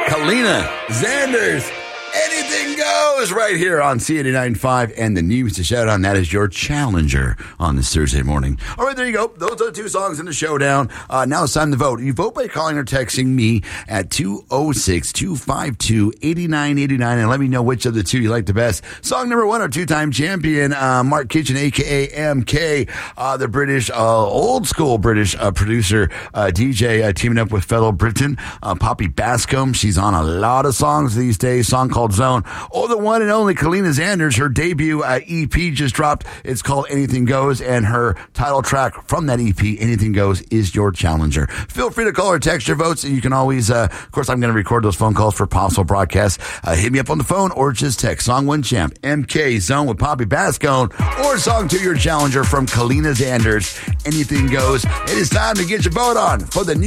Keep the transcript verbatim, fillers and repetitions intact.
Kalina Xanders. Anything goes right here on C eighty-nine point five and the news to shout on. That is your challenger on this Thursday morning. All right, there you go. Those are the two songs in the showdown. Uh, now it's time to vote. You vote by calling or texting me at two oh six, two five two, eight nine eight nine and let me know which of the two you like the best. Song number one, our two-time champion, uh, Mark Kitchen, a k a. M K, uh, the British, uh, old-school British uh, producer, uh, D J, uh, teaming up with fellow Briton, uh, Poppy Bascombe. She's on a lot of songs these days. Song called Zone. Oh, the one and only Kalina Xanders, her debut uh, E P just dropped. It's called Anything Goes, and her title track from that E P, Anything Goes, is your challenger. Feel free to call or text your votes, and you can always, uh, of course, I'm going to record those phone calls for possible broadcasts. Uh, hit me up on the phone or just text Song one Champ, M K, Zone with Poppy Bascombe, or Song two, your challenger from Kalina Xanders, Anything Goes. It is time to get your vote on for the new